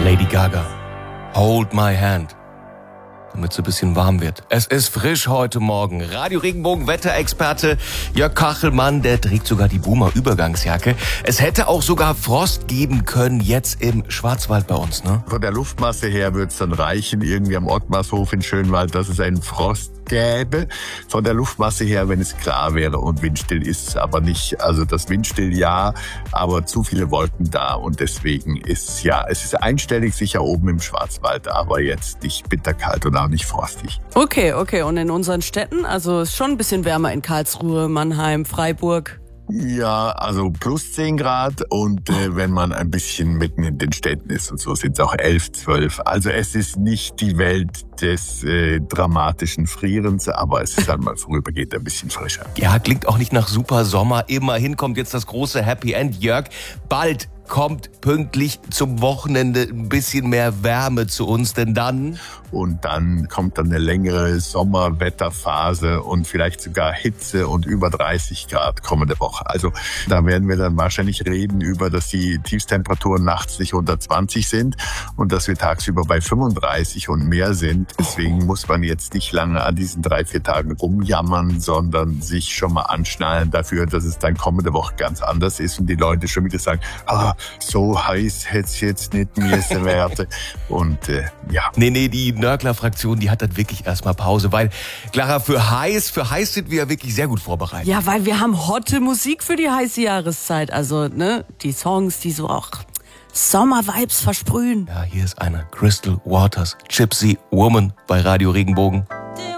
Lady Gaga. Hold my hand. Damit es ein bisschen warm wird. Es ist frisch heute Morgen. Radio Regenbogen Wetterexperte Jörg Kachelmann, der trägt sogar die Boomer-Übergangsjacke. Es hätte auch sogar Frost geben können jetzt im Schwarzwald bei uns, ne? Von der Luftmasse her wird es dann reichen, irgendwie am Ottmarshof in Schönwald, dass es einen Frost gäbe. Von der Luftmasse her, wenn es klar wäre und windstill ist es aber nicht. Also das Windstill ja, aber zu viele Wolken da und deswegen ist es ist einstellig sicher oben im Schwarzwald, aber jetzt nicht bitterkalt und auch nicht frostig. Okay. Und in unseren Städten? Also ist schon ein bisschen wärmer in Karlsruhe, Mannheim, Freiburg. Ja, also plus 10 Grad und wenn man ein bisschen mitten in den Städten ist und so sind es auch 11, 12. Also es ist nicht die Welt des dramatischen Frierens, aber es ist dann mal vorübergehend ein bisschen frischer. Ja, klingt auch nicht nach super Sommer. Immerhin kommt jetzt das große Happy End, Jörg. Bald kommt pünktlich zum Wochenende ein bisschen mehr Wärme zu uns, denn dann... Und dann kommt dann eine längere Sommerwetterphase und vielleicht sogar Hitze und über 30 Grad kommende Woche. Also da werden wir dann wahrscheinlich reden über, dass die Tiefstemperaturen nachts nicht unter 20 sind und dass wir tagsüber bei 35 und mehr sind. Deswegen muss man jetzt nicht lange an diesen 3-4 Tagen rumjammern, sondern sich schon mal anschnallen dafür, dass es dann kommende Woche ganz anders ist und die Leute schon wieder sagen, so heiß hätte es jetzt nicht müssen werden. Und ja. Nee, die Nörgler-Fraktion, die hat dann wirklich erstmal Pause, weil, Clara, für heiß sind wir ja wirklich sehr gut vorbereitet. Ja, weil wir haben hotte Musik für die heiße Jahreszeit. Also, ne, die Songs, die so auch Sommer-Vibes versprühen. Ja, hier ist eine Crystal Waters, Gypsy Woman bei Radio Regenbogen.